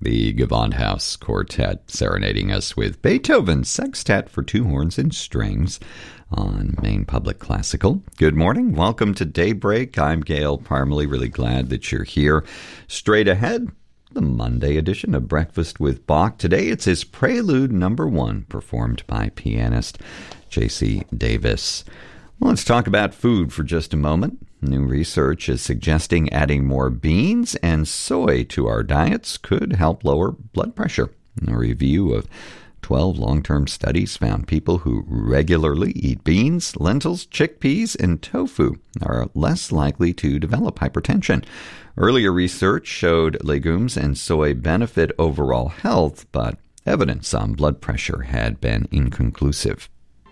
The Gewandhaus Quartet serenading us with Beethoven's Sextet for two horns and strings on Maine Public Classical. Good morning. Welcome to Daybreak. I'm Gail Parmalee. Really glad that you're here. Straight ahead, the Monday edition of Breakfast with Bach. Today it's his Prelude No. 1, performed by pianist J.C. Davis. Well, let's talk about food for just a moment. New research is suggesting adding more beans and soy to our diets could help lower blood pressure. A review of 12 long-term studies found people who regularly eat beans, lentils, chickpeas, and tofu are less likely to develop hypertension. Earlier research showed legumes and soy benefit overall health, but evidence on blood pressure had been inconclusive.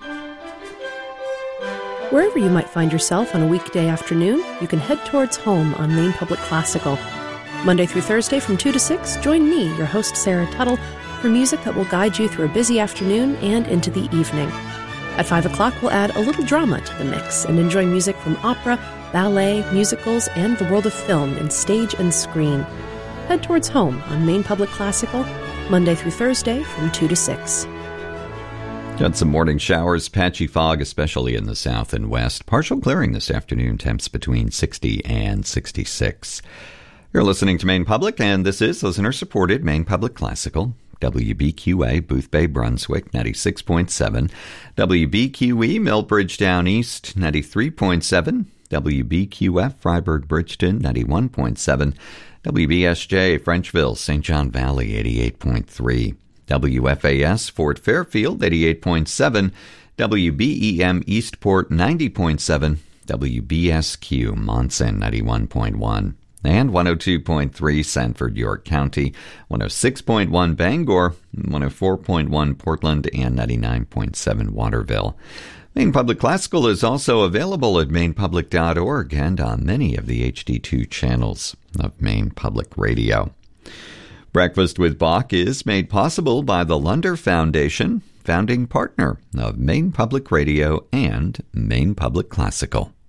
Wherever you might find yourself on a weekday afternoon, you can head towards home on Maine Public Classical. Monday through Thursday from 2 to 6, join me, your host Sarah Tuttle, for music that will guide you through a busy afternoon and into the evening. At 5 o'clock, we'll add a little drama to the mix and enjoy music from opera, ballet, musicals, and the world of film in stage and screen. Head towards home on Maine Public Classical, Monday through Thursday from 2 to 6. Got some morning showers, patchy fog, especially in the south and west. Partial clearing this afternoon, temps between 60 and 66. You're listening to Maine Public, and this is listener-supported Maine Public Classical. WBQA, Boothbay, Brunswick, 96.7. WBQE, Millbridge Down East, 93.7. WBQF, Freiburg, Bridgeton, 91.7. WBSJ, Frenchville, St. John Valley, 88.3. WFAS, Fort Fairfield, 88.7, WBEM, Eastport, 90.7, WBSQ, Monson, 91.1, and 102.3, Sanford, York County, 106.1, Bangor, 104.1, Portland, and 99.7, Waterville. Maine Public Classical is also available at mainepublic.org and on many of the HD2 channels of Maine Public Radio. Breakfast with Bach is made possible by the Lunder Foundation, founding partner of Maine Public Radio and Maine Public Classical.